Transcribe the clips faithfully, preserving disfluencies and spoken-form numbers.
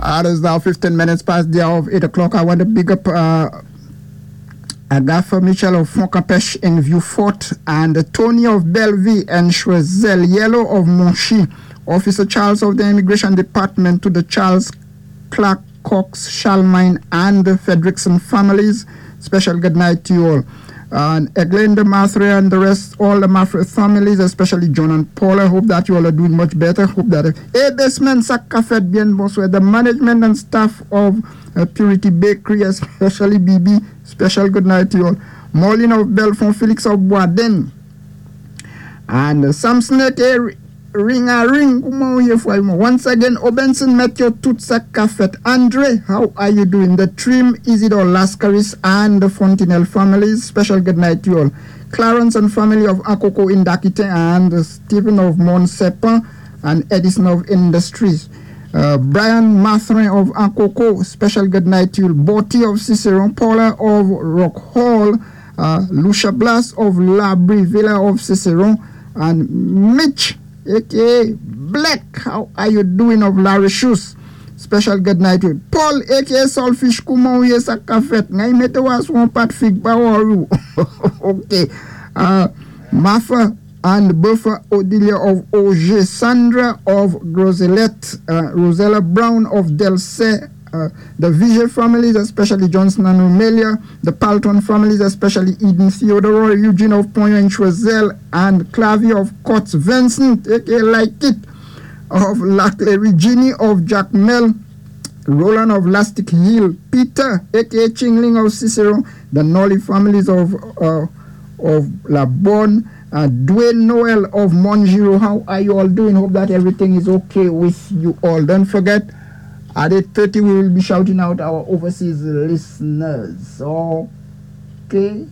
Uh, it is now fifteen minutes past the hour of eight o'clock. I want to big up uh, Agatha Mitchell of Foncapesh in Vieux-Fort and Tony of Belleville and Choiseul Yellow of Monchy. Officer Charles of the Immigration Department to the Charles Clark Cox, Shalmine and the Fredrickson families. Special good night to you all. And Eglin, the Mathre and the rest, all the Mathre families, especially John and Paula. Hope that you all are doing much better. Hope that hey, basement Sakafet bien bonsoir. The management and staff of uh, Purity Bakery, especially B B. Special good night to you all. Maureen of Belfont, Felix of Boisden. And uh, Samson Ete, ring a ring. Once again, Obenson met your Tutsa Kafet. Andre, how are you doing? The Trim, Isidore Lascaris, and the Fontinel families. Special good night to you all. Clarence and family of Akoko in Dakite, and uh, Stephen of Monsepa, and Edison of Industries. Uh, Brian Mathrin of Akoko, special good night to you. Botti of Ciceron, Paula of Rock Hall, uh, Lucia Blas of Labrie Villa of Ciceron, and Mitch aka Black, how are you doing of Larry Shoes? Special good night to you. Paul aka Saltfish Kumon yes a kafet. Ngay mete was one pat fig bawaru. Okay. Uh Mafa and Buffer Odilia of Auger, Sandra of Groselette, uh, Rosella Brown of Delse, uh, the Vigil families, especially Johnson and Romelia, the Palton families, especially Eden Theodore, Eugene of Poyo and Choiseul, and Clavia of Cots, Vincent, aka Like It, of Lackley, Regini of Jack Mel, Roland of Lastic Hill, Peter, aka Chingling of Cicero, the Nolly families of uh, of La Bonne, uh, Dwayne Noel of Monjiro. How are you all doing? Hope that everything is okay with you all. Don't forget, at eight thirty we will be shouting out our overseas listeners. Okay.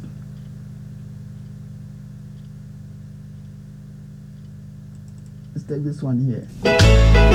Let's take this one here.